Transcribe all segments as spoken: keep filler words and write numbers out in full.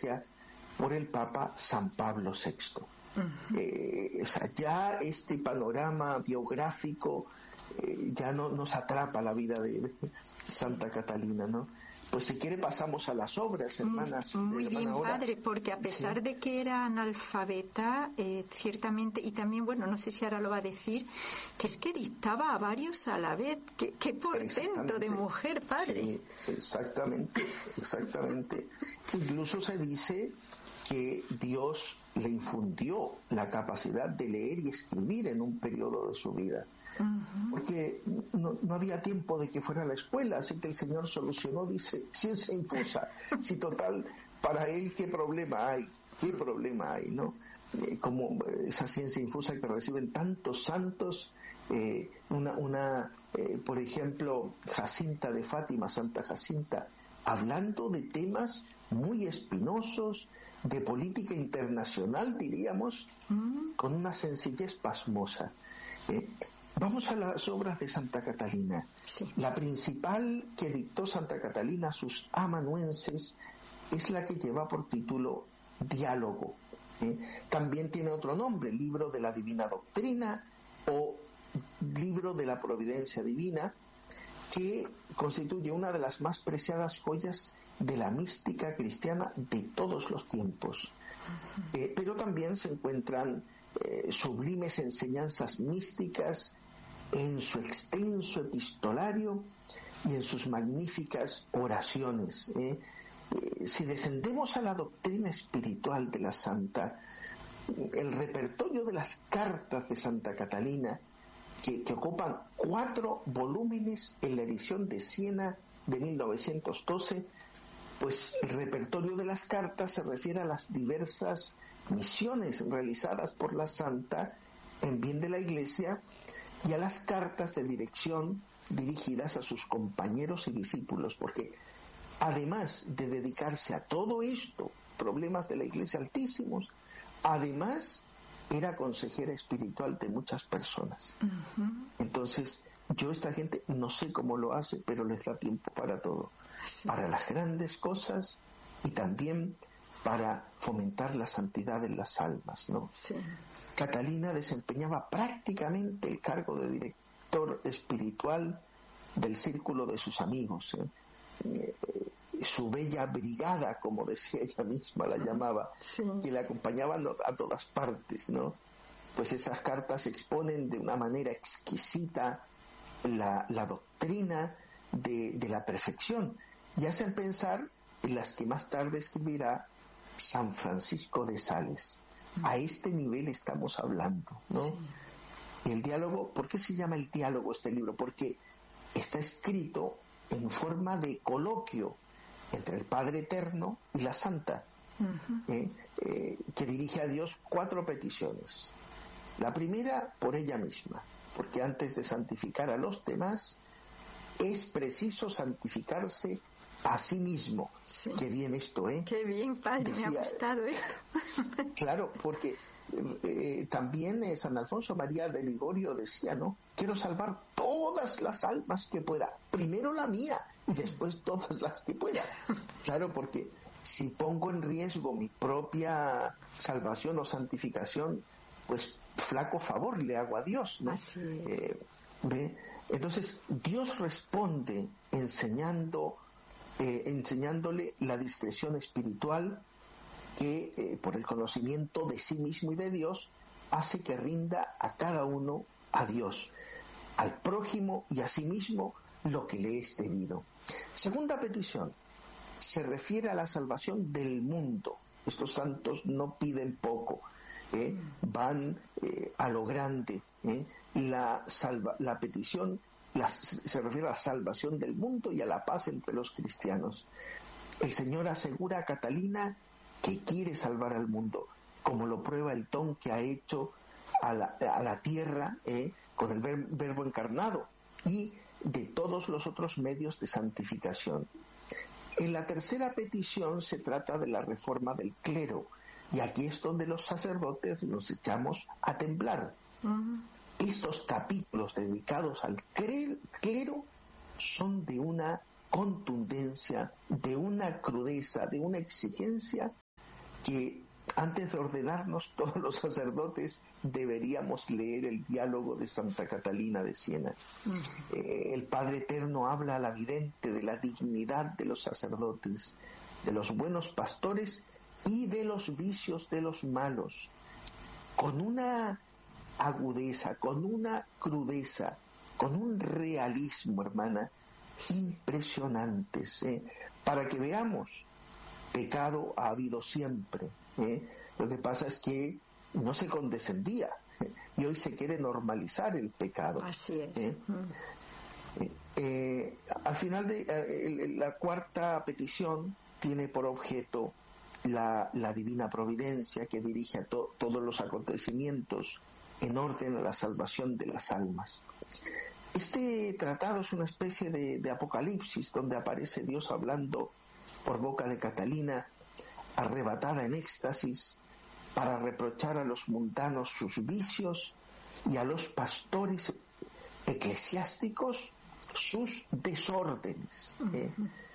Iglesia por el Papa San Pablo sexto. Uh-huh. Eh, o sea, ya este panorama biográfico eh, ya no nos atrapa la vida de Santa Catalina, ¿no? Pues si quiere pasamos a las obras, hermanas. Muy hermana bien, Aura. padre, porque a pesar Sí. de que era analfabeta, eh, ciertamente, y también, bueno, no sé si ahora lo va a decir, que es que dictaba a varios a la vez. Qué, qué portento de mujer, padre. Sí, exactamente, exactamente. Incluso se dice que Dios le infundió la capacidad de leer y escribir en un periodo de su vida. Uh-huh. Porque no, no había tiempo de que fuera a la escuela, así que el Señor solucionó, dice, ciencia infusa. Si total, para él, ¿qué problema hay? ¿Qué problema hay, no? Eh, como esa ciencia infusa que reciben tantos santos, eh, una, una eh, por ejemplo, Jacinta de Fátima, Santa Jacinta, hablando de temas muy espinosos, de política internacional, diríamos, uh-huh. con una sencillez pasmosa. Eh, Vamos a las obras de Santa Catalina. Sí. La principal que dictó Santa Catalina a sus amanuenses es la que lleva por título Diálogo. ¿eh? También tiene otro nombre, Libro de la Divina Doctrina o Libro de la Providencia Divina, que constituye una de las más preciadas joyas de la mística cristiana de todos los tiempos. Uh-huh. Eh, pero también se encuentran eh, sublimes enseñanzas místicas en su extenso epistolario y en sus magníficas oraciones. ¿eh? Eh, si descendemos a la doctrina espiritual de la santa, el repertorio de las cartas de Santa Catalina, que, que ocupan cuatro volúmenes en la edición de Siena de mil novecientos doce, pues el repertorio de las cartas se refiere a las diversas misiones realizadas por la santa en bien de la Iglesia y a las cartas de dirección dirigidas a sus compañeros y discípulos, porque además de dedicarse a todo esto, problemas de la Iglesia altísimos, además era consejera espiritual de muchas personas. Uh-huh. Entonces, yo esta gente no sé cómo lo hace, pero les da tiempo para todo, sí. Para las grandes cosas y también para fomentar la santidad en las almas, ¿no? Sí. Catalina desempeñaba prácticamente el cargo de director espiritual del círculo de sus amigos, ¿eh? Eh, su bella brigada, como decía ella misma, la llamaba, sí. Que la acompañaban a todas partes, ¿no? Pues esas cartas exponen de una manera exquisita la, la doctrina de, de la perfección y hacen pensar en las que más tarde escribirá San Francisco de Sales. A este nivel estamos hablando, ¿no? Sí. El diálogo, ¿por qué se llama el diálogo este libro? Porque está escrito en forma de coloquio entre el Padre Eterno y la Santa, uh-huh. eh, eh, que dirige a Dios cuatro peticiones. La primera, por ella misma, porque antes de santificar a los demás, es preciso santificarse a sí mismo. Sí. Qué bien esto, ¿eh? Qué bien, padre, decía, me ha gustado esto. Claro, porque eh, también eh, San Alfonso María de Ligorio decía, ¿no? Quiero salvar todas las almas que pueda, primero la mía y después todas las que pueda. Claro, porque si pongo en riesgo mi propia salvación o santificación, pues flaco favor le hago a Dios, ¿no? Así es. Eh, ¿ve? Entonces Dios responde enseñando Eh, enseñándole la discreción espiritual que eh, por el conocimiento de sí mismo y de Dios hace que rinda a cada uno a Dios, al prójimo y a sí mismo lo que le es debido. Segunda petición se refiere a la salvación del mundo. Estos santos no piden poco, ¿eh? van eh, a lo grande. ¿eh? La, salva, la petición La, se refiere a la salvación del mundo y a la paz entre los cristianos. El Señor asegura a Catalina que quiere salvar al mundo, como lo prueba el don que ha hecho a la, a la tierra eh, con el ver, verbo encarnado y de todos los otros medios de santificación. En la tercera petición se trata de la reforma del clero, y aquí es donde los sacerdotes nos echamos a temblar. Uh-huh. Estos capítulos dedicados al clero son de una contundencia, de una crudeza, de una exigencia que antes de ordenarnos todos los sacerdotes deberíamos leer el diálogo de Santa Catalina de Siena. Uh-huh. Eh, el Padre Eterno habla a la vidente de la dignidad de los sacerdotes, de los buenos pastores y de los vicios de los malos, con una agudeza, con una crudeza, con un realismo, hermana, impresionantes, ¿eh? Para que veamos, pecado ha habido siempre, ¿eh? Lo que pasa es que no se condescendía, ¿eh? Y hoy se quiere normalizar el pecado. Así es. ¿eh? Mm. Eh, al final de eh, la cuarta petición tiene por objeto la, la divina providencia que dirige a to, todos los acontecimientos en orden a la salvación de las almas. Este tratado es una especie de, de apocalipsis donde aparece Dios hablando por boca de Catalina, arrebatada en éxtasis, para reprochar a los mundanos sus vicios y a los pastores eclesiásticos sus desórdenes. ¿eh?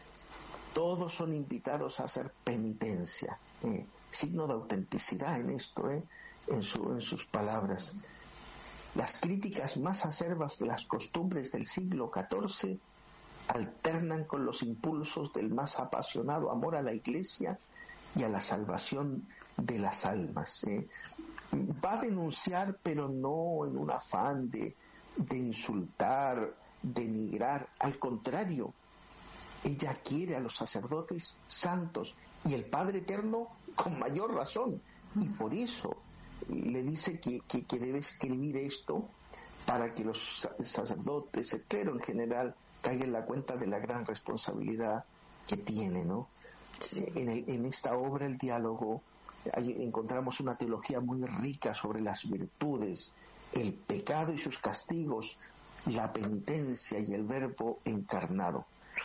Todos son invitados a hacer penitencia, ¿eh? signo de autenticidad en esto, ¿eh? en, su, en sus palabras. Las críticas más acerbas de las costumbres del siglo catorce alternan con los impulsos del más apasionado amor a la Iglesia y a la salvación de las almas. ¿eh? Va a denunciar, pero no en un afán de, de insultar, denigrar, al contrario, ella quiere a los sacerdotes santos y el Padre Eterno con mayor razón, y por eso le dice que, que, que debe escribir esto para que los sacerdotes, el clero en general, caigan en la cuenta de la gran responsabilidad que tiene, ¿no? Sí. En, el, en esta obra, el diálogo, hay, encontramos una teología muy rica sobre las virtudes, el pecado y sus castigos, la penitencia y el verbo encarnado.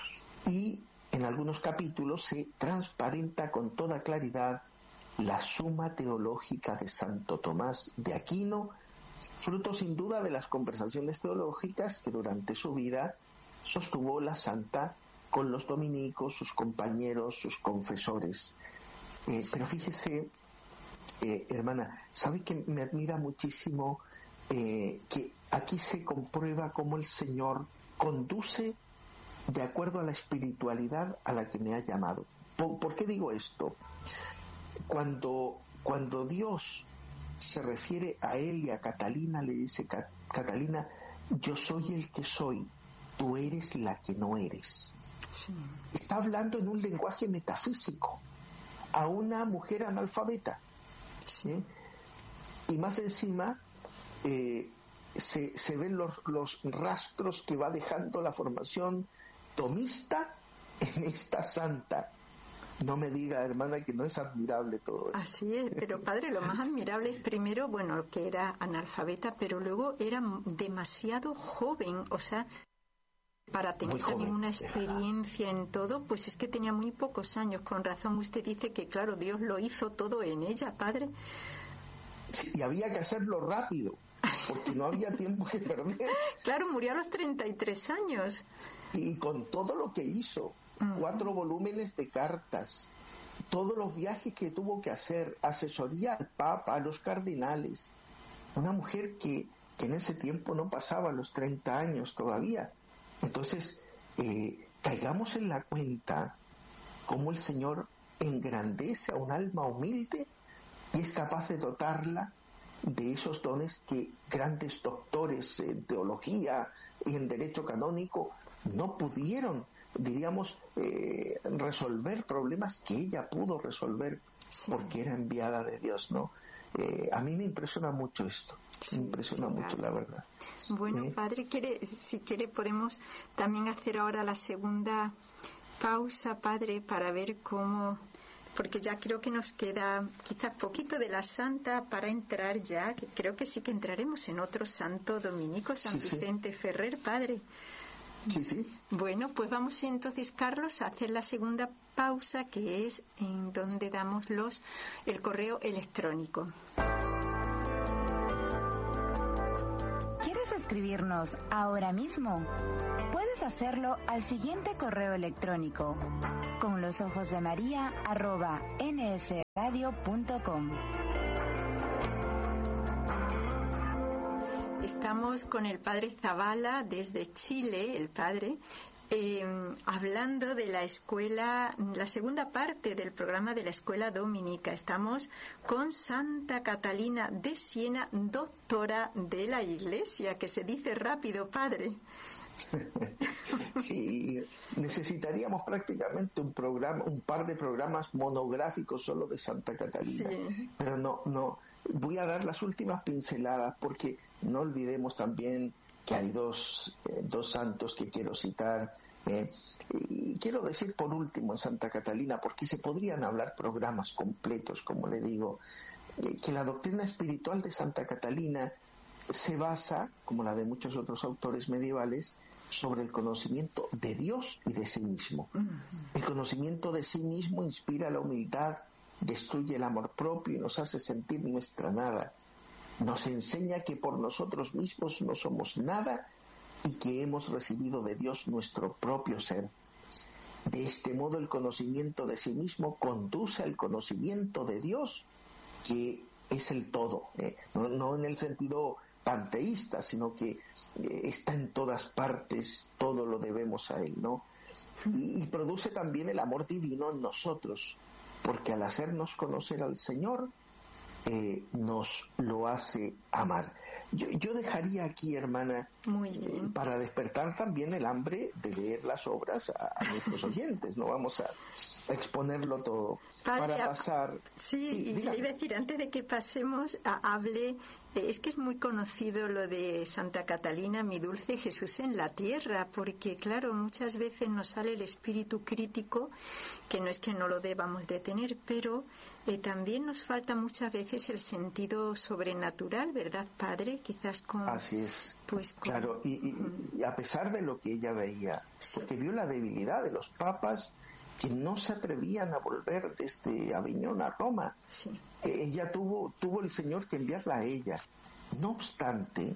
Y en algunos capítulos se transparenta con toda claridad la suma teológica de Santo Tomás de Aquino, fruto sin duda de las conversaciones teológicas que durante su vida sostuvo la santa con los dominicos, sus compañeros, sus confesores. Eh, pero fíjese, eh, hermana, ¿sabe que me admira muchísimo eh, que aquí se comprueba cómo el Señor conduce de acuerdo a la espiritualidad a la que me ha llamado? ¿Por, ¿por qué digo esto? Cuando, cuando Dios se refiere a él y a Catalina, le dice, Catalina, yo soy el que soy, tú eres la que no eres. Sí. Está hablando en un lenguaje metafísico a una mujer analfabeta. ¿sí? Y más encima eh, se, se ven los, los rastros que va dejando la formación tomista en esta santa. No me diga, hermana, que no es admirable todo eso. Así es, pero padre, lo más admirable es primero, bueno, que era analfabeta, pero luego era demasiado joven, o sea, para tener también una experiencia en todo, pues es que tenía muy pocos años. Con razón usted dice que, claro, Dios lo hizo todo en ella, padre. Sí, y había que hacerlo rápido, porque no había tiempo que perder. Claro, murió a los treinta y tres años. Y con todo lo que hizo, uh-huh. cuatro volúmenes de cartas, todos los viajes que tuvo que hacer, asesoría al Papa, a los cardenales, una mujer que, que en ese tiempo no pasaba los treinta años todavía. Entonces, eh, caigamos en la cuenta cómo el Señor engrandece a un alma humilde y es capaz de dotarla de esos dones que grandes doctores en teología y en derecho canónico no pudieron, diríamos, eh, resolver problemas que ella pudo resolver sí. porque era enviada de Dios, ¿no? Eh, a mí me impresiona mucho esto, sí, me impresiona sí, mucho, claro. La verdad. Bueno, ¿Eh? padre, quiere, si quiere podemos también hacer ahora la segunda pausa, padre, para ver cómo, porque ya creo que nos queda quizás poquito de la santa para entrar ya, que creo que sí que entraremos en otro santo dominico, San sí, Vicente sí. Ferrer, padre. Sí, sí. Bueno, pues vamos entonces, Carlos, a hacer la segunda pausa, que es en donde damos los el correo electrónico. escribirnos ahora mismo? Puedes hacerlo al siguiente correo electrónico: con los ojos de María arroba nsradio punto com. Estamos con el padre Zavala desde Chile, el padre, eh, hablando de la escuela, la segunda parte del programa de la escuela dominica. Estamos con Santa Catalina de Siena, doctora de la Iglesia, que se dice rápido, padre. Sí, necesitaríamos prácticamente un programa, un par de programas monográficos solo de Santa Catalina, sí. Pero no, no, voy a dar las últimas pinceladas, porque no olvidemos también que hay dos, eh, dos santos que quiero citar. Eh, y quiero decir por último en Santa Catalina, porque se podrían hablar programas completos, como le digo, eh, que la doctrina espiritual de Santa Catalina se basa, como la de muchos otros autores medievales, sobre el conocimiento de Dios y de sí mismo. El conocimiento de sí mismo inspira la humildad, destruye el amor propio y nos hace sentir nuestra nada. Nos enseña que por nosotros mismos no somos nada y que hemos recibido de Dios nuestro propio ser. De este modo el conocimiento de sí mismo conduce al conocimiento de Dios, que es el todo, ¿eh? no, no en el sentido panteísta, sino que eh, está en todas partes, todo lo debemos a Él, ¿no? Y, y produce también el amor divino en nosotros, porque al hacernos conocer al Señor, eh, nos lo hace amar. Yo, yo dejaría aquí, hermana, eh, para despertar también el hambre de leer las obras a, a nuestros oyentes. No vamos a, a exponerlo todo. Padre, para pasar... Sí, sí y le iba a decir, antes de que pasemos, a, hable... Eh, es que es muy conocido lo de Santa Catalina, mi dulce Jesús en la tierra, porque claro, muchas veces nos sale el espíritu crítico, que no es que no lo debamos de tener, pero eh, también nos falta muchas veces el sentido sobrenatural, ¿verdad, padre? Quizás con... Así es, pues con... claro, y, y, uh-huh. y a pesar de lo que ella veía, sí. porque vio la debilidad de los papas que no se atrevían a volver desde Aviñón a Roma. Sí. Eh, ella tuvo, tuvo el Señor que enviarla a ella. No obstante,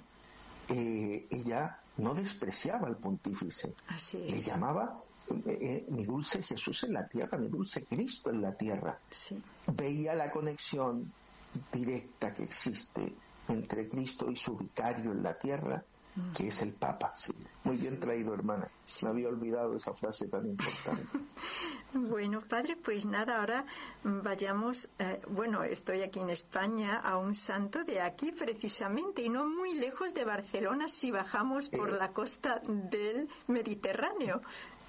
eh, ella no despreciaba al pontífice. Así es. Le llamaba eh, eh, mi dulce Jesús en la tierra, mi dulce Cristo en la tierra. Sí. Veía la conexión directa que existe entre Cristo y su vicario en la tierra, que es el Papa. Sí. Muy bien traído, hermana. Me había olvidado esa frase tan importante. Bueno, padre, pues nada, ahora vayamos, eh, bueno, estoy aquí en España, a un santo de aquí precisamente, y no muy lejos de Barcelona si bajamos por eh, la costa del Mediterráneo.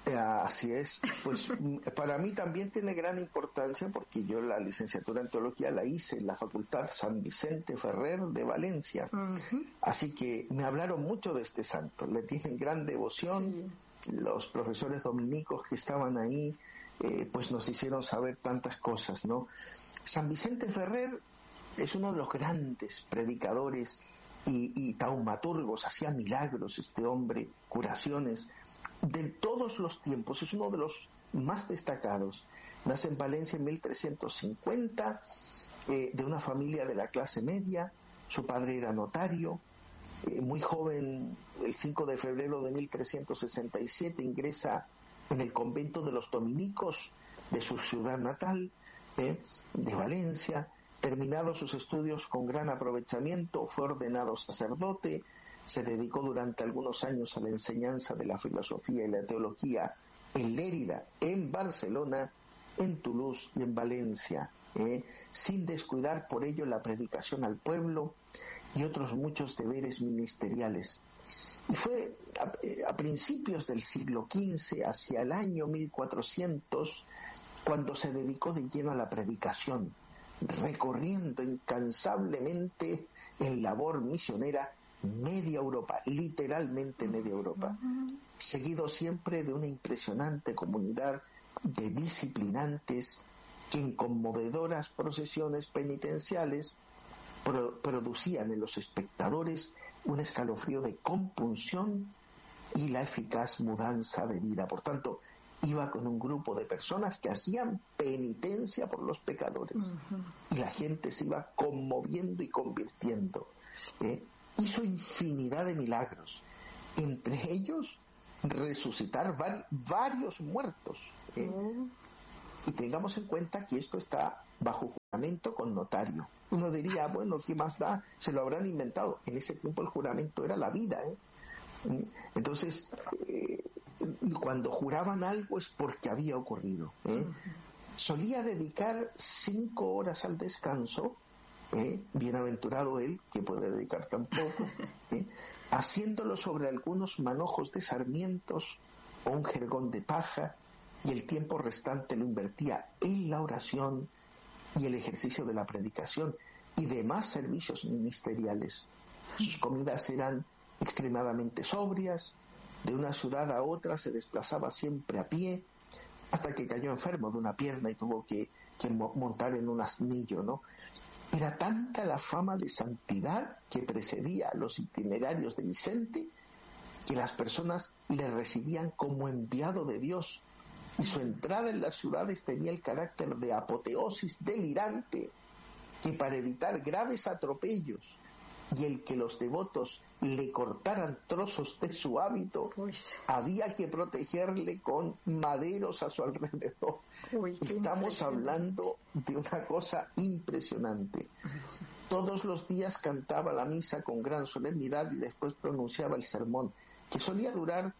Así es, pues para mí también tiene gran importancia, porque yo la licenciatura en teología la hice en la Facultad San Vicente Ferrer de Valencia. Uh-huh. Así que me hablaron mucho de este santo, le tienen gran devoción. Sí. Los profesores dominicos que estaban ahí eh, pues nos hicieron saber tantas cosas, ¿no? San Vicente Ferrer es uno de los grandes predicadores y, y taumaturgos, hacía milagros este hombre, curaciones de todos los tiempos, es uno de los más destacados. Nace en Valencia en mil trescientos cincuenta, eh, de una familia de la clase media. Su padre era notario. Eh, muy joven, el cinco de febrero de mil trescientos sesenta y siete, ingresa en el convento de los dominicos de su ciudad natal, eh, de Valencia. Terminados sus estudios con gran aprovechamiento, fue ordenado sacerdote. Se dedicó durante algunos años a la enseñanza de la filosofía y la teología en Lérida, en Barcelona, en Toulouse y en Valencia, eh, sin descuidar por ello la predicación al pueblo y otros muchos deberes ministeriales. Y fue a, a principios del siglo quince, hacia el año mil cuatrocientos, cuando se dedicó de lleno a la predicación, recorriendo incansablemente en labor misionera media Europa, literalmente media Europa, seguido siempre de una impresionante comunidad de disciplinantes que en conmovedoras procesiones penitenciales pro- producían en los espectadores un escalofrío de compunción y la eficaz mudanza de vida. Por tanto, iba con un grupo de personas que hacían penitencia por los pecadores, uh-huh. y la gente se iba conmoviendo y convirtiendo, ¿eh? hizo infinidad de milagros, entre ellos resucitar var- varios muertos. ¿eh? Mm. Y tengamos en cuenta que esto está bajo juramento con notario. Uno diría, bueno, ¿qué más da? Se lo habrán inventado. En ese tiempo el juramento era la vida. ¿eh? Entonces, eh, cuando juraban algo es porque había ocurrido. ¿eh? Uh-huh. Solía dedicar cinco horas al descanso, ¿eh? Bienaventurado él, que puede dedicar tan poco, ¿eh? haciéndolo sobre algunos manojos de sarmientos o un jergón de paja, y el tiempo restante lo invertía en la oración y el ejercicio de la predicación y demás servicios ministeriales. Sus comidas eran extremadamente sobrias, de una ciudad a otra se desplazaba siempre a pie, hasta que cayó enfermo de una pierna y tuvo que, que montar en un asnillo, ¿no? Era tanta la fama de santidad que precedía los itinerarios de Vicente, que las personas le recibían como enviado de Dios, y su entrada en las ciudades tenía el carácter de apoteosis delirante, que para evitar graves atropellos y el que los devotos le cortaran trozos de su hábito, Uy. había que protegerle con maderos a su alrededor. Uy, Estamos hablando de una cosa impresionante. Todos los días cantaba la misa con gran solemnidad y después pronunciaba el sermón, que solía durar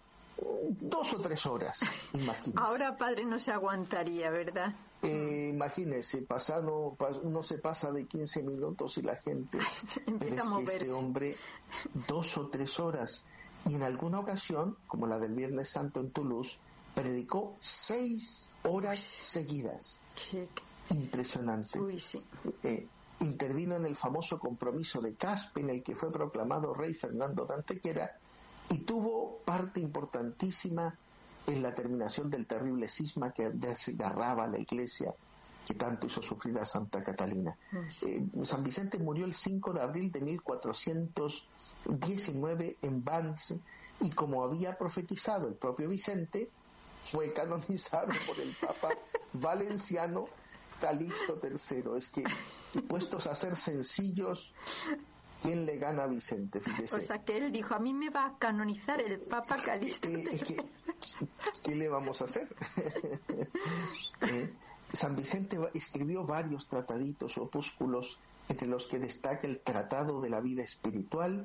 dos o tres horas, imagínese. Ahora, padre, no se aguantaría, ¿verdad? Eh, imagínese, pasando, uno se pasa de quince minutos y la gente empieza a moverse. Este hombre, dos o tres horas, y en alguna ocasión, como la del Viernes Santo en Toulouse, predicó seis horas seguidas. ¿Qué? Impresionante. Uy, sí. Eh, intervino en el famoso compromiso de Caspe, en el que fue proclamado rey Fernando de Antequera, y tuvo parte importantísima en la terminación del terrible cisma que desgarraba la iglesia, que tanto hizo sufrir a Santa Catalina. Eh, San Vicente murió el cinco de abril de mil cuatrocientos diecinueve en Vannes, y como había profetizado el propio Vicente, fue canonizado por el Papa Valenciano Calixto tercero. Es que, puestos a ser sencillos, ¿quién le gana a Vicente? Fíjese. O sea, que él dijo, a mí me va a canonizar el Papa Calixto. Eh, es que, ¿qué le vamos a hacer? eh, San Vicente escribió varios trataditos o opúsculos, entre los que destaca el Tratado de la Vida Espiritual,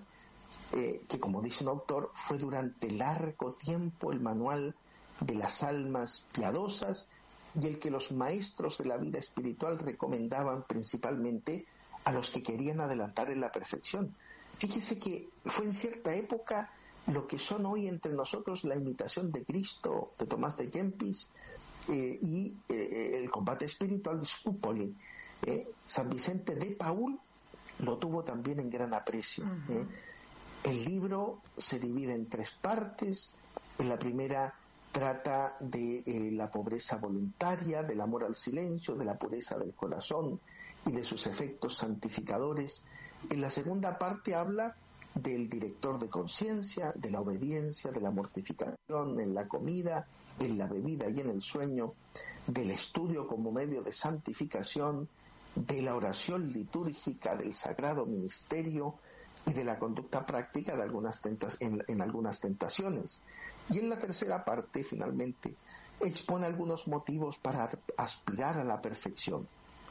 eh, que, como dice un autor, fue durante largo tiempo el manual de las almas piadosas y el que los maestros de la vida espiritual recomendaban principalmente a los que querían adelantar en la perfección. Fíjese que fue en cierta época lo que son hoy entre nosotros la imitación de Cristo de Tomás de Kempis eh, y eh, el combate espiritual de Scupoli. Eh, San Vicente de Paúl lo tuvo también en gran aprecio. Uh-huh. Eh. El libro se divide en tres partes. En la primera trata de eh, la pobreza voluntaria, del amor al silencio, de la pureza del corazón y de sus efectos santificadores. En la segunda parte habla del director de conciencia, de la obediencia, de la mortificación en la comida, en la bebida y en el sueño, del estudio como medio de santificación, de la oración litúrgica, del sagrado ministerio y de la conducta práctica de algunas tentas, en, en algunas tentaciones. Y en la tercera parte, finalmente, expone algunos motivos para aspirar a la perfección: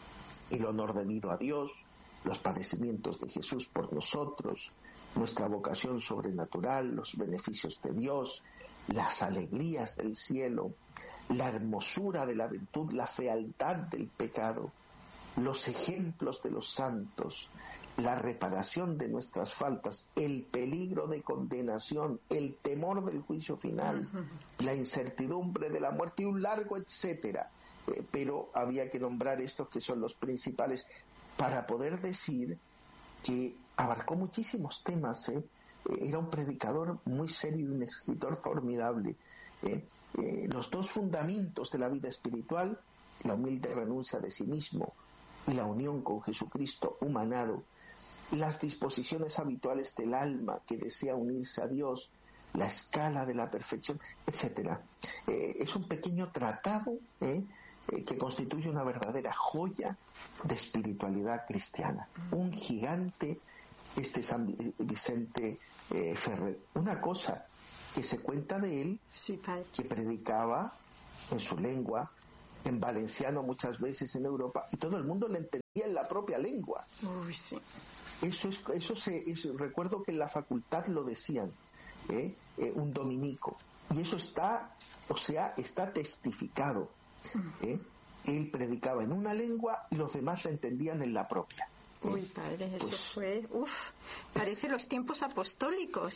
el honor debido a Dios, los padecimientos de Jesús por nosotros, nuestra vocación sobrenatural, los beneficios de Dios, las alegrías del cielo, la hermosura de la virtud, la fealdad del pecado, los ejemplos de los santos, la reparación de nuestras faltas, el peligro de condenación, el temor del juicio final, la incertidumbre de la muerte y un largo etcétera. Eh, pero había que nombrar estos que son los principales para poder decir que abarcó muchísimos temas. ¿eh? Era un predicador muy serio y un escritor formidable. ¿eh? Eh, los dos fundamentos de la vida espiritual, la humilde renuncia de sí mismo y la unión con Jesucristo humanado, las disposiciones habituales del alma que desea unirse a Dios, la escala de la perfección, etcétera. Eh, es un pequeño tratado ¿eh? Eh, que constituye una verdadera joya de espiritualidad cristiana, un gigante este San Vicente eh, Ferrer. Una cosa que se cuenta de él, sí, padre, que predicaba en su lengua, en valenciano muchas veces en Europa, y todo el mundo le entendía en la propia lengua. Uy, sí. Eso es, eso se, eso, recuerdo que en la facultad lo decían, ¿eh? Eh, un dominico, y eso está, o sea, está testificado. ¿eh? Él predicaba en una lengua y los demás la entendían en la propia. ¿eh? Uy, padre, eso pues, fue, uff, parece los tiempos apostólicos.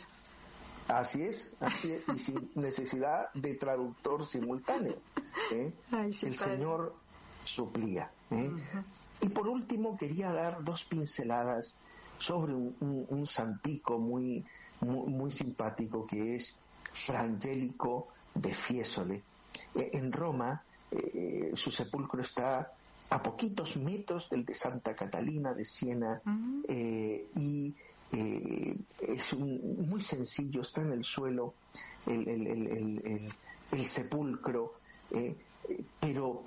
Así es, así es, y sin necesidad de traductor simultáneo. ¿eh? Ay, sí, el padre. Señor suplía. ¿eh? Uh-huh. Y por último quería dar dos pinceladas sobre un, un, un santico muy, muy, muy simpático, que es Fra Angelico de Fiesole. Eh, en Roma, eh, su sepulcro está a poquitos metros del de Santa Catalina de Siena, uh-huh. eh, y eh, es un, muy sencillo, está en el suelo el, el, el, el, el, el sepulcro, eh, pero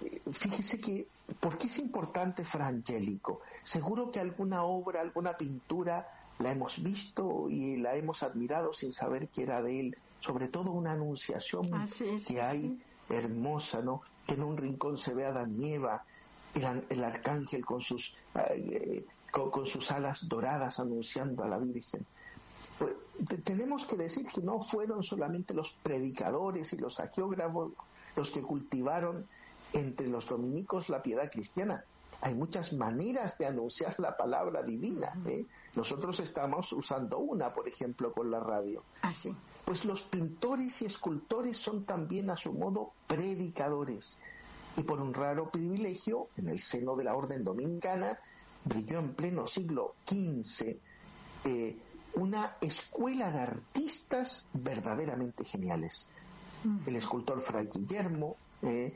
fíjese que, ¿por qué es importante Fra Angelico? Seguro que alguna obra, alguna pintura la hemos visto y la hemos admirado sin saber que era de él, sobre todo una anunciación ah, sí, que sí, hay sí. hermosa, ¿no? Que en un rincón se ve a Adán y Eva, el, el arcángel con sus eh, con, con sus alas doradas anunciando a la Virgen. Pues te, tenemos que decir que no fueron solamente los predicadores y los hagiógrafos los que cultivaron entre los dominicos la piedad cristiana. Hay muchas maneras de anunciar la palabra divina, ¿eh? Nosotros estamos usando una, por ejemplo, con la radio. Ah, sí. Pues los pintores y escultores son también a su modo predicadores. Y por un raro privilegio, en el seno de la orden dominicana, brilló en pleno siglo quince eh, una escuela de artistas verdaderamente geniales. Mm. El escultor Fray Guillermo, eh,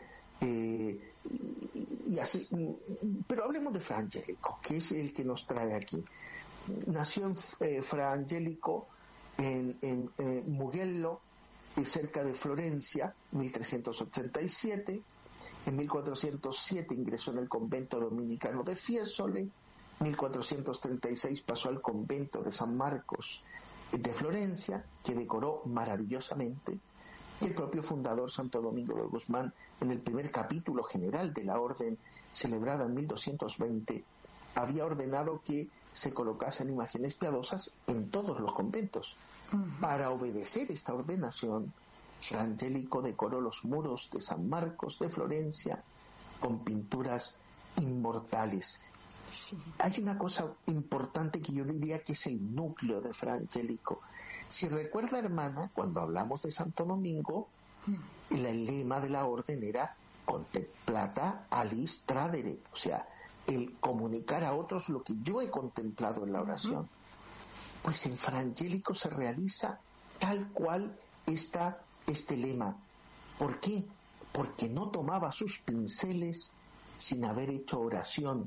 eh, y así, pero hablemos de Fra Angelico, que es el que nos trae aquí. Nació en eh, Fra Angelico en, en eh, Mugello, cerca de Florencia, mil trescientos ochenta y siete. En mil cuatrocientos siete ingresó en el convento dominicano de Fiesole. mil cuatrocientos treinta y seis pasó al convento de San Marcos de Florencia, que decoró maravillosamente. Y el propio fundador, Santo Domingo de Guzmán, en el primer capítulo general de la orden celebrada en mil doscientos veinte, había ordenado que se colocasen imágenes piadosas en todos los conventos. Uh-huh. Para obedecer esta ordenación, Fra Angelico decoró los muros de San Marcos de Florencia con pinturas inmortales. Sí. Hay una cosa importante que yo diría que es el núcleo de Fra Angelico. Si recuerda, hermana, cuando hablamos de Santo Domingo, mm. el lema de la orden era contemplata alis tradere, o sea, el comunicar a otros lo que yo he contemplado en la oración. Mm. Pues en Fra Angelico se realiza tal cual está este lema. ¿Por qué? Porque no tomaba sus pinceles sin haber hecho oración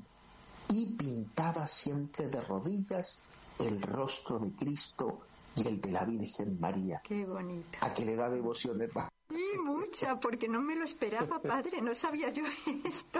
y pintaba siempre de rodillas el rostro de Cristo y el de la Virgen María. Qué bonito. ¿A qué le da devoción, hermano? Sí, mucha, porque no me lo esperaba, padre, no sabía yo esto.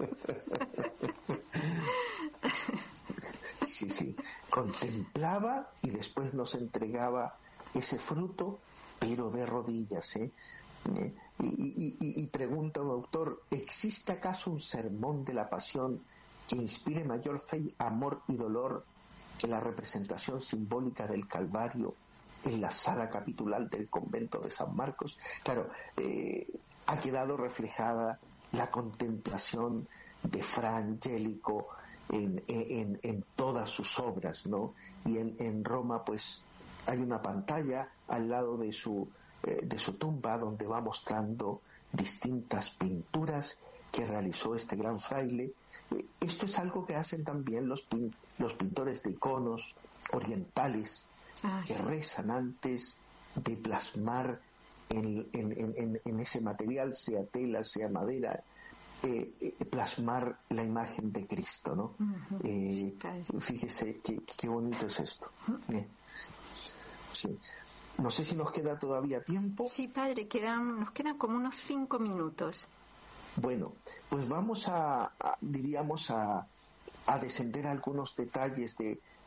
Sí, sí, contemplaba y después nos entregaba ese fruto, pero de rodillas, ¿eh? ¿Eh? Y, y, y, y pregunta un autor, ¿existe acaso un sermón de la pasión que inspire mayor fe, amor y dolor que la representación simbólica del Calvario en la sala capitular del convento de San Marcos? Claro, eh, ha quedado reflejada la contemplación de Fra Angelico en, en, en todas sus obras, ¿no? Y en, en Roma, pues, hay una pantalla al lado de su, eh, de su tumba donde va mostrando distintas pinturas que realizó este gran fraile. Eh, esto es algo que hacen también los, pin, los pintores de iconos orientales, Ay. que rezan antes de plasmar en, en, en, en ese material, sea tela, sea madera, eh, eh, plasmar la imagen de Cristo, ¿no? Uh-huh. Eh, fíjese qué, qué bonito es esto. Uh-huh. Eh, sí. No sé si nos queda todavía tiempo. Sí, padre, quedan, nos quedan como unos cinco minutos. Bueno, pues vamos a, a diríamos, a, a descender a algunos detalles de,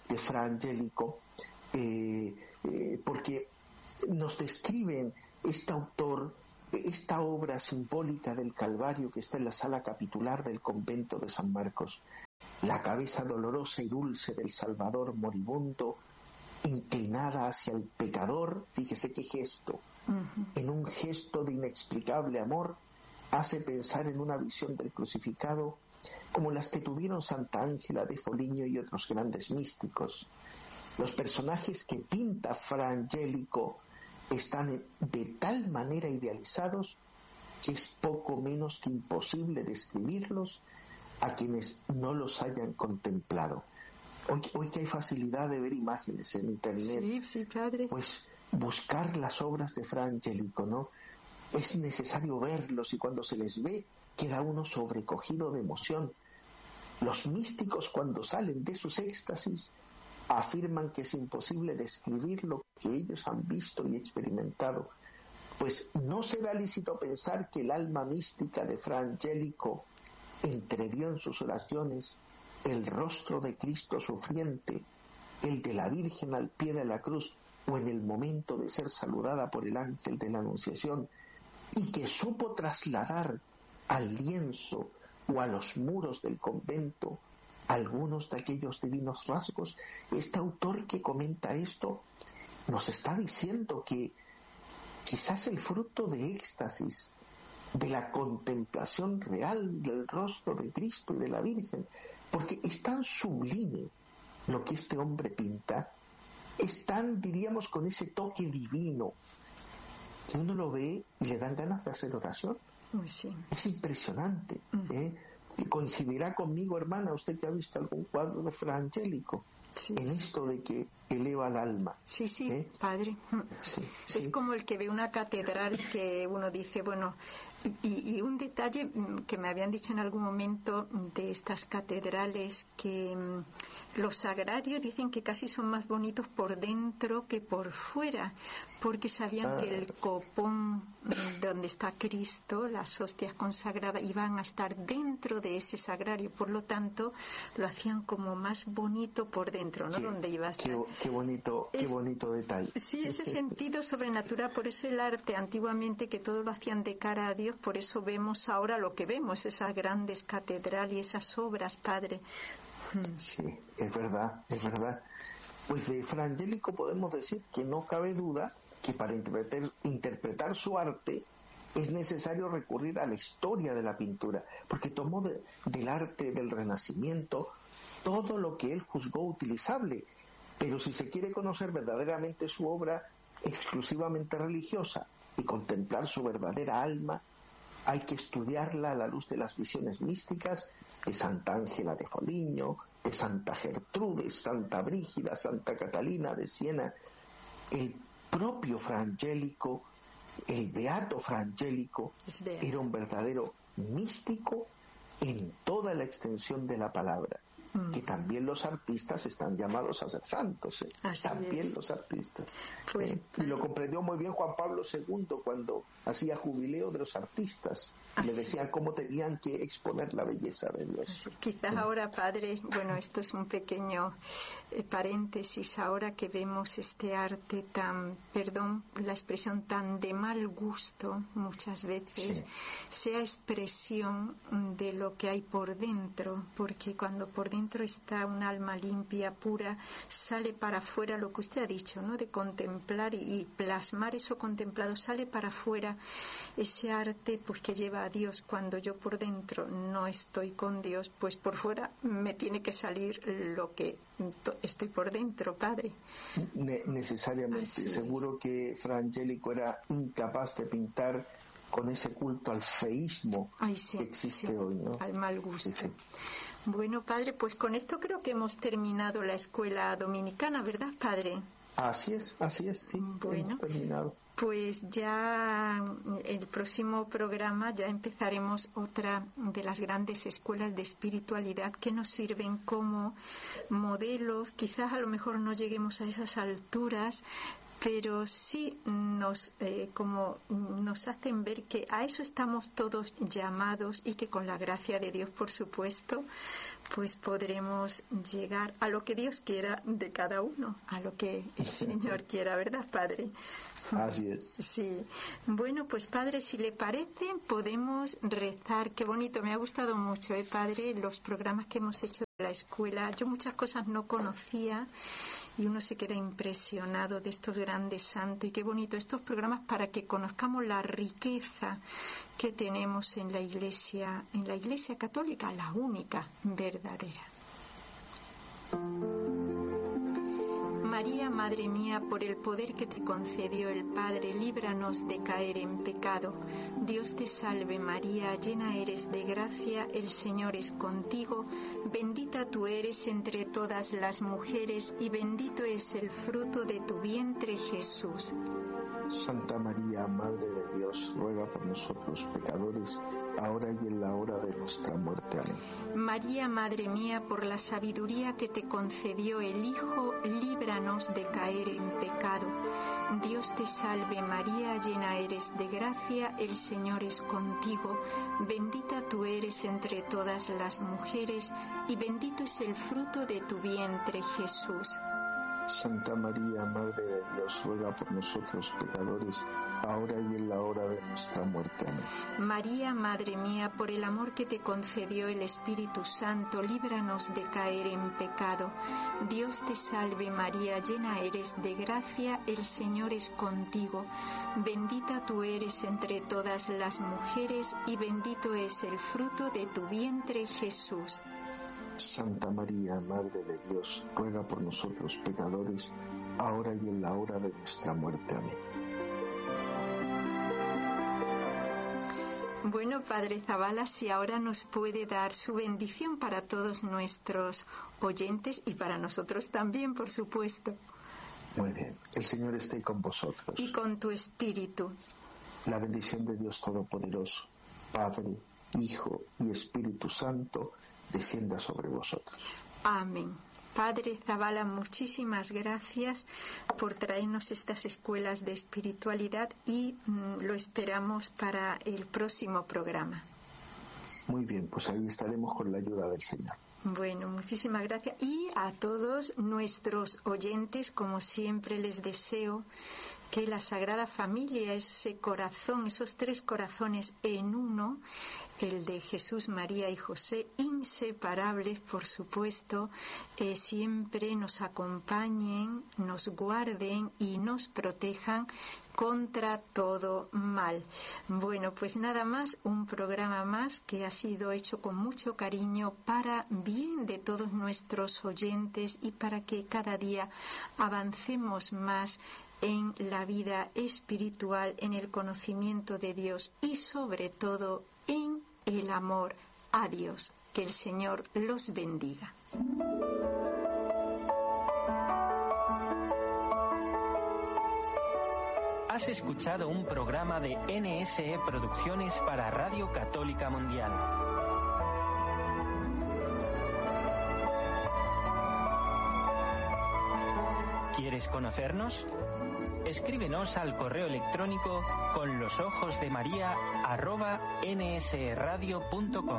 de Fra Angelico, eh, eh, porque nos describen este autor esta obra simbólica del Calvario que está en la sala capitular del convento de San Marcos, la cabeza dolorosa y dulce del Salvador moribundo, inclinada hacia el pecador. Fíjese qué gesto, uh-huh. En un gesto de inexplicable amor, hace pensar en una visión del crucificado como las que tuvieron Santa Ángela de Foligno y otros grandes místicos. Los personajes que pinta Fra Angelico están de tal manera idealizados que es poco menos que imposible describirlos a quienes no los hayan contemplado. Hoy, hoy que hay facilidad de ver imágenes en internet, sí, sí, padre. Pues buscar las obras de Fra Angelico, ¿no? Es necesario verlos, y cuando se les ve queda uno sobrecogido de emoción. Los místicos, cuando salen de sus éxtasis, afirman que es imposible describir lo que ellos han visto y experimentado, pues no será lícito pensar que el alma mística de Fra Angelico entrevió en sus oraciones el rostro de Cristo sufriente, el de la Virgen al pie de la cruz, o en el momento de ser saludada por el ángel de la Anunciación, y que supo trasladar al lienzo o a los muros del convento algunos de aquellos divinos rasgos. Este autor que comenta esto nos está diciendo que quizás el fruto de éxtasis, de la contemplación real del rostro de Cristo y de la Virgen, porque es tan sublime lo que este hombre pinta, es tan, diríamos, con ese toque divino, que uno lo ve y le dan ganas de hacer oración. Uy, sí. Es impresionante, uh-huh. ¿eh? Y coincidirá conmigo, hermana, usted que ha visto algún cuadro de Fra Angelico, sí, en esto de que eleva el alma. Sí, sí, ¿eh? padre. Sí, es sí. como el que ve una catedral que uno dice, bueno, y, y un detalle que me habían dicho en algún momento de estas catedrales, que los sagrarios dicen que casi son más bonitos por dentro que por fuera, porque sabían ah. que el copón donde está Cristo, las hostias consagradas, iban a estar dentro de ese sagrario, por lo tanto lo hacían como más bonito por dentro, ¿no? Qué, donde iba a estar. Qué, qué bonito, es, qué bonito detalle. Sí, ese sentido sobrenatural, por eso el arte antiguamente, que todo lo hacían de cara a Dios, por eso vemos ahora lo que vemos, esas grandes catedrales y esas obras, padre. Sí, es verdad, es verdad. Pues de Fra Angelico podemos decir que no cabe duda que para interpretar, interpretar su arte es necesario recurrir a la historia de la pintura, porque tomó de, del arte del Renacimiento todo lo que él juzgó utilizable. Pero si se quiere conocer verdaderamente su obra exclusivamente religiosa y contemplar su verdadera alma, hay que estudiarla a la luz de las visiones místicas de Santa Ángela de Foligno, de Santa Gertrudes, Santa Brígida, Santa Catalina de Siena. El propio Fra Angelico, el beato Fra Angelico, era un verdadero místico en toda la extensión de la palabra. Que también los artistas están llamados a ser santos, ¿eh? También es. Los artistas. Pues, ¿eh? Y lo comprendió muy bien Juan Pablo segundo cuando hacía jubileo de los artistas. Le decían cómo tenían que exponer la belleza de Dios. Quizás ¿sí? Ahora, padre, bueno, esto es un pequeño eh, paréntesis, ahora que vemos este arte tan, perdón, la expresión tan de mal gusto muchas veces, sí. Sea expresión de lo que hay por dentro, porque cuando por dentro está un alma limpia, pura, sale para afuera lo que usted ha dicho, ¿no? De contemplar y, y plasmar eso contemplado, sale para afuera ese arte pues que lleva a Dios. Cuando yo por dentro no estoy con Dios, pues por fuera me tiene que salir lo que estoy por dentro, padre. Ne- necesariamente. Así seguro es. Que Fra Angelico era incapaz de pintar con ese culto al feísmo Ay, sí, que existe sí, hoy, ¿no? Al mal gusto. Sí, sí. Bueno, padre, pues con esto creo que hemos terminado la escuela dominicana, ¿verdad, padre? Así es, así es, sí, bueno, hemos terminado. Pues ya el próximo programa ya empezaremos otra de las grandes escuelas de espiritualidad que nos sirven como modelos. Quizás a lo mejor no lleguemos a esas alturas, pero sí nos, eh, como nos hacen ver que a eso estamos todos llamados y que con la gracia de Dios, por supuesto, pues podremos llegar a lo que Dios quiera de cada uno, a lo que el Señor quiera, ¿verdad, Padre? Así es. Sí. Bueno, pues Padre, si le parece, podemos rezar. Qué bonito, me ha gustado mucho, ¿eh, Padre? Los programas que hemos hecho de la escuela. Yo muchas cosas no conocía y uno se queda impresionado de estos grandes santos. Y qué bonito estos programas para que conozcamos la riqueza que tenemos en la Iglesia, en la Iglesia Católica, la única verdadera. María, Madre mía, por el poder que te concedió el Padre, líbranos de caer en pecado. Dios te salve María, llena eres de gracia, el Señor es contigo, bendita tú eres entre todas las mujeres y bendito es el fruto de tu vientre, Jesús. Santa María, Madre de Dios, ruega por nosotros pecadores, ahora y en la hora de nuestra muerte. Amén. María, Madre mía, por la sabiduría que te concedió el Hijo, líbranos de caer en pecado. Dios te salve María, llena eres de gracia, el Señor es contigo, bendita tú eres entre todas las mujeres y bendito es el fruto de tu vientre, Jesús. Santa María, Madre de Dios, ruega por nosotros pecadores, ahora y en la hora de nuestra muerte. Amén. María, Madre mía, por el amor que te concedió el Espíritu Santo, líbranos de caer en pecado. Dios te salve María, llena eres de gracia, el Señor es contigo. Bendita tú eres entre todas las mujeres y bendito es el fruto de tu vientre, Jesús. Santa María, Madre de Dios, ruega por nosotros pecadores, ahora y en la hora de nuestra muerte. Amén. Bueno, Padre Zavala, si ahora nos puede dar su bendición para todos nuestros oyentes y para nosotros también, por supuesto. Muy bien. El Señor esté con vosotros. Y con tu espíritu. La bendición de Dios Todopoderoso, Padre, Hijo y Espíritu Santo, descienda sobre vosotros. Amén. Padre Zavala, muchísimas gracias por traernos estas escuelas de espiritualidad y mm, lo esperamos para el próximo programa. Muy bien, pues ahí estaremos con la ayuda del Señor. Bueno, muchísimas gracias. Y a todos nuestros oyentes, como siempre les deseo que la Sagrada Familia, ese corazón, esos tres corazones en uno, el de Jesús, María y José, inseparables, por supuesto, eh, siempre nos acompañen, nos guarden y nos protejan contra todo mal. Bueno, pues nada más, un programa más que ha sido hecho con mucho cariño para bien de todos nuestros oyentes y para que cada día avancemos más en la vida espiritual, en el conocimiento de Dios y sobre todo en el amor a Dios. Que el Señor los bendiga. Has escuchado un programa de N S E Producciones para Radio Católica Mundial. ¿Quieres conocernos? Escríbenos al correo electrónico con los ojos de María arroba nsradio punto com.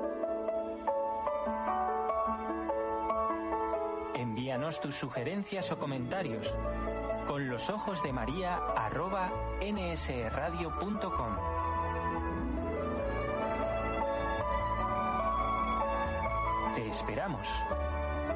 Envíanos tus sugerencias o comentarios con los ojos de María arroba nsradio punto com. Te esperamos.